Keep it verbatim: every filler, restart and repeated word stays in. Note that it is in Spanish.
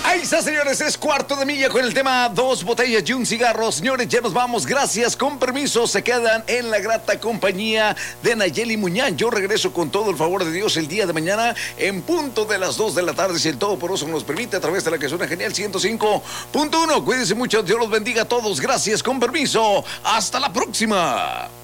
Ahí está, señores, es Cuarto de Milla con el tema Dos botellas y un cigarro. Señores, ya nos vamos, gracias, con permiso. Se quedan en la grata compañía de Nayeli Muñán. Yo regreso con todo el favor de Dios el día de mañana en punto de las dos de la tarde, si el Todopoderoso nos permite, a través de la que suena genial ciento cinco punto uno. Cuídense mucho, Dios los bendiga a todos, gracias, con permiso. Hasta la próxima.